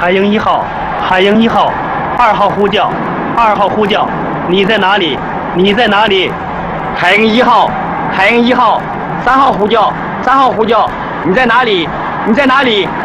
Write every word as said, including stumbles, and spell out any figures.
海鹰一号，海鹰一号，二号呼叫，二号呼叫，你在哪里？你在哪里？ 海鹰一号，海鹰一号，三号呼叫，三号呼叫，你在哪里？你在哪里？